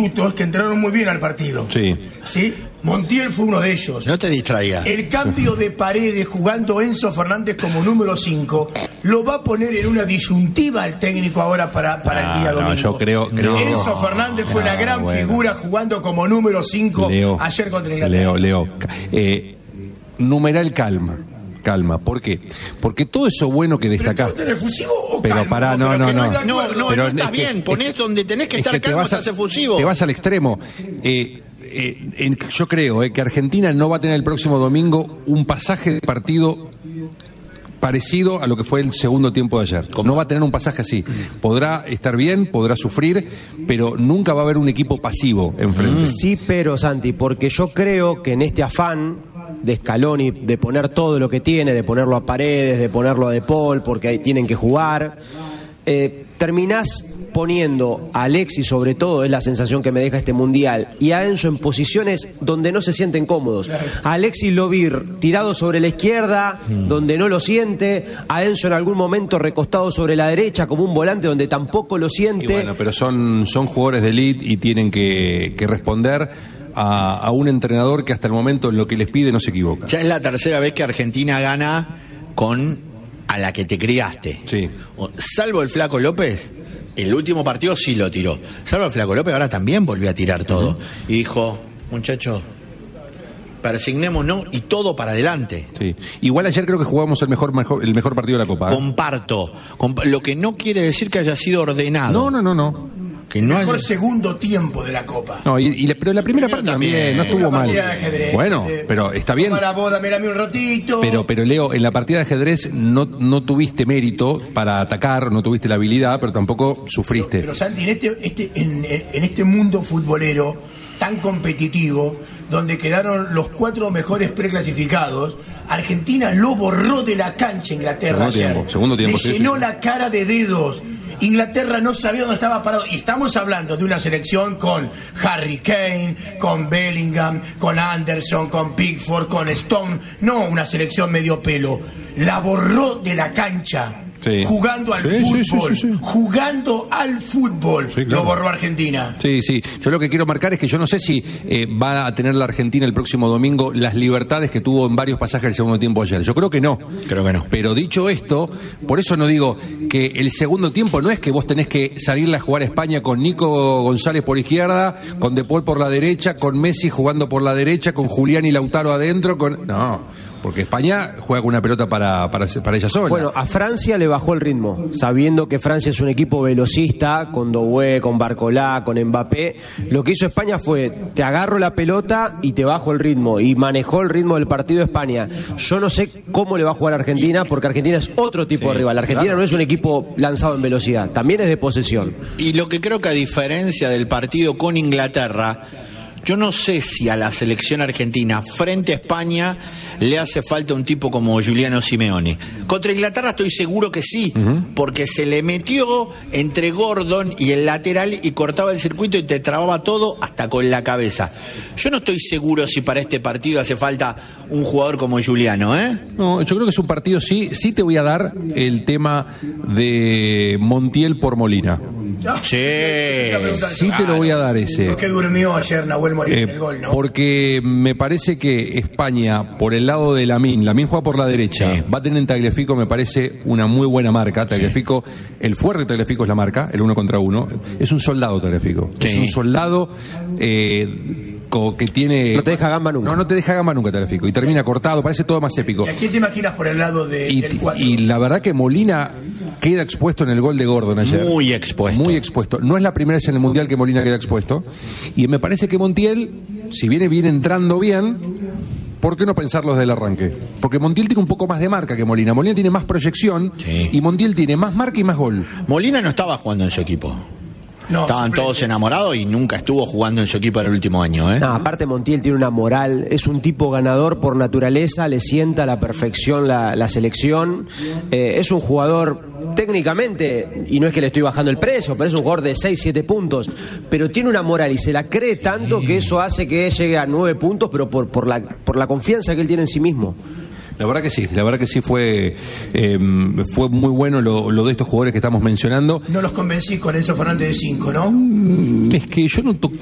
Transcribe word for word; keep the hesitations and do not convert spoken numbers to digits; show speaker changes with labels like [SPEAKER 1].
[SPEAKER 1] sustitutos que entraron muy bien al partido.
[SPEAKER 2] Sí.
[SPEAKER 1] ¿Sí? Montiel fue uno de ellos.
[SPEAKER 3] No te distraigas.
[SPEAKER 1] El cambio de Paredes jugando Enzo Fernández como número cinco lo va a poner en una disyuntiva al técnico ahora para, para
[SPEAKER 2] ah,
[SPEAKER 1] el día
[SPEAKER 2] no,
[SPEAKER 1] domingo.
[SPEAKER 2] Yo creo, creo
[SPEAKER 1] Enzo Fernández fue una gran
[SPEAKER 2] bueno.
[SPEAKER 1] figura jugando como número cinco ayer contra Inglaterra.
[SPEAKER 2] Leo, Leo. Eh, numeral calma. Calma, ¿por qué? Porque todo eso bueno que destacaste.
[SPEAKER 1] ¿Pero efusivo o
[SPEAKER 2] Pero
[SPEAKER 1] calmo?
[SPEAKER 2] pará, no,
[SPEAKER 1] Pero
[SPEAKER 2] no,
[SPEAKER 1] que
[SPEAKER 2] no.
[SPEAKER 1] hay
[SPEAKER 3] No, no,
[SPEAKER 2] Pero
[SPEAKER 3] no estás
[SPEAKER 2] es que-
[SPEAKER 3] bien. Ponés
[SPEAKER 2] es-
[SPEAKER 3] donde tenés que
[SPEAKER 2] es
[SPEAKER 3] estar
[SPEAKER 2] que te
[SPEAKER 3] calmo,
[SPEAKER 2] vas a-
[SPEAKER 3] estás efusivo.
[SPEAKER 2] Te vas al extremo. Eh, eh, en- yo creo eh, que Argentina no va a tener el próximo domingo un pasaje de partido parecido a lo que fue el segundo tiempo de ayer. No va a tener un pasaje así. Podrá estar bien, podrá sufrir, pero nunca va a haber un equipo pasivo enfrente.
[SPEAKER 4] Sí, pero Santi, porque yo creo que en este afán de Scaloni, de poner todo lo que tiene, de ponerlo a Paredes, de ponerlo a De Paul, porque ahí tienen que jugar, eh, terminás poniendo a Alexis, sobre todo, es la sensación que me deja este Mundial, y a Enzo en posiciones donde no se sienten cómodos. A Alexis lo vi tirado sobre la izquierda, donde no lo siente, a Enzo en algún momento recostado sobre la derecha como un volante donde tampoco lo
[SPEAKER 2] Y
[SPEAKER 4] siente.
[SPEAKER 2] bueno, pero son, son jugadores de elite y tienen que, que responder a, a un entrenador que hasta el momento en lo que les pide no se equivoca.
[SPEAKER 3] Ya es la tercera vez que Argentina gana con a la que te criaste.
[SPEAKER 2] Sí.
[SPEAKER 3] O- Salvo el Flaco López, el último partido sí lo tiró. Salvo el Flaco López, ahora también volvió a tirar todo. Uh-huh. Y dijo, muchachos, persignémonos y todo para adelante.
[SPEAKER 2] Sí. Igual ayer creo que jugamos el mejor, mejor el mejor partido de la Copa. ¿eh?
[SPEAKER 3] Comparto. Comp- lo que no quiere decir que haya sido ordenado.
[SPEAKER 2] No, no, no, no.
[SPEAKER 3] Que no
[SPEAKER 1] Mejor
[SPEAKER 3] haya...
[SPEAKER 1] segundo tiempo de la Copa.
[SPEAKER 2] No, y, y la, pero la primera parte
[SPEAKER 3] también.
[SPEAKER 2] también no estuvo
[SPEAKER 1] Una
[SPEAKER 2] mal.
[SPEAKER 1] partida de ajedrez,
[SPEAKER 2] Bueno,
[SPEAKER 1] este,
[SPEAKER 2] pero está bien.
[SPEAKER 1] Toma la boda, mírame un ratito.
[SPEAKER 2] Pero, pero Leo, en la partida de ajedrez no, no tuviste mérito para atacar, no tuviste la habilidad, pero tampoco sufriste.
[SPEAKER 1] Pero, pero Santi, en este, este, en, en este mundo futbolero tan competitivo, donde quedaron los cuatro mejores preclasificados, Argentina lo borró de la cancha Inglaterra
[SPEAKER 2] Segundo
[SPEAKER 1] ayer.
[SPEAKER 2] tiempo, segundo tiempo,
[SPEAKER 1] Le
[SPEAKER 2] sí,
[SPEAKER 1] llenó
[SPEAKER 2] sí.
[SPEAKER 1] la cara de dedos. Inglaterra no sabía dónde estaba parado. Y estamos hablando de una selección con Harry Kane, con Bellingham, con Anderson, con Pickford, con Stone. No una selección medio pelo. La borró de la cancha.
[SPEAKER 2] Sí.
[SPEAKER 1] Jugando al
[SPEAKER 2] Sí,
[SPEAKER 1] fútbol.
[SPEAKER 2] sí, sí, sí, sí.
[SPEAKER 1] Jugando al fútbol.
[SPEAKER 2] Sí, claro.
[SPEAKER 1] Lo borró Argentina.
[SPEAKER 2] Sí, sí. Yo lo que quiero marcar es que yo no sé si eh, va a tener la Argentina el próximo domingo las libertades que tuvo en varios pasajes del segundo tiempo ayer. Yo creo que no.
[SPEAKER 3] Creo que no.
[SPEAKER 2] Pero dicho esto, por eso no digo que el segundo tiempo no es que vos tenés que salirle a jugar a España con Nico González por izquierda, con De Paul por la derecha, con Messi jugando por la derecha, con Julián y Lautaro adentro, con... No, porque España juega con una pelota para, para, para ella sola.
[SPEAKER 4] Bueno, a Francia le bajó el ritmo, sabiendo que Francia es un equipo velocista, con Doué, con Barcolá, con Mbappé. Lo que hizo España fue, te agarro la pelota y te bajo el ritmo, y manejó el ritmo del partido de España. Yo no sé cómo le va a jugar a Argentina, porque Argentina es otro tipo
[SPEAKER 2] Sí,
[SPEAKER 4] de rival. Argentina
[SPEAKER 2] claro.
[SPEAKER 4] no es un equipo lanzado en velocidad, también es de posesión.
[SPEAKER 3] Y lo que creo que a diferencia del partido con Inglaterra, yo no sé si a la selección argentina frente a España le hace falta un tipo como Giuliano Simeone. Contra Inglaterra estoy seguro que sí, uh-huh. porque se le metió entre Gordon y el lateral y cortaba el circuito y te trababa todo hasta con la cabeza. Yo no estoy seguro si para este partido hace falta un jugador como Giuliano, ¿eh?
[SPEAKER 2] No, yo creo que es un partido, sí, sí te voy a dar el tema de Montiel por Molina.
[SPEAKER 3] Sí,
[SPEAKER 2] Sí te lo voy a dar ese.
[SPEAKER 1] Que durmió ayer Nahuel Molina
[SPEAKER 2] Eh,
[SPEAKER 1] en el gol, ¿no?
[SPEAKER 2] porque me parece que España, por el lado de Lamine, Lamine juega por la derecha,
[SPEAKER 3] Sí.
[SPEAKER 2] va a tener en Tagliafico, me parece una muy buena marca. Tagliafico, sí. El fuerte de Tagliafico es la marca, el uno contra uno. Es un soldado Tagliafico.
[SPEAKER 3] Sí.
[SPEAKER 2] Es un soldado eh, co- que tiene...
[SPEAKER 4] No te deja gamba nunca.
[SPEAKER 2] No, no te deja gamba nunca Tagliafico. Y termina cortado, parece todo más épico.
[SPEAKER 1] ¿Y a quién te imaginas por el lado de,
[SPEAKER 2] Y,
[SPEAKER 1] del cuatro?
[SPEAKER 2] y la verdad que Molina queda expuesto en el gol de Gordon ayer.
[SPEAKER 3] Muy expuesto.
[SPEAKER 2] Muy expuesto. No es la primera vez en el Mundial que Molina queda expuesto. Y me parece que Montiel, si viene bien entrando bien, ¿por qué no pensarlo desde el arranque? Porque Montiel tiene un poco más de marca que Molina. Molina tiene más proyección,
[SPEAKER 3] Sí.
[SPEAKER 2] y Montiel tiene más marca y más gol.
[SPEAKER 3] Molina no estaba jugando en su equipo.
[SPEAKER 1] No,
[SPEAKER 3] Estaban
[SPEAKER 1] suplente.
[SPEAKER 3] todos enamorados y nunca estuvo jugando en su equipo en el último año, ¿eh?
[SPEAKER 4] No, aparte Montiel tiene una moral, es un tipo ganador por naturaleza, le sienta a la perfección la, la selección, eh, es un jugador técnicamente, y no es que le estoy bajando el precio, pero es un jugador de seis, siete puntos, pero tiene una moral y se la cree tanto que eso hace que llegue a nueve puntos, pero por, por, la, por la confianza que él tiene en sí mismo.
[SPEAKER 2] La verdad que sí, la verdad que sí fue eh, fue muy bueno lo, lo de estos jugadores que estamos mencionando.
[SPEAKER 1] No los convencí con Enzo Fernández de cinco, ¿no?
[SPEAKER 2] Es que yo no toqué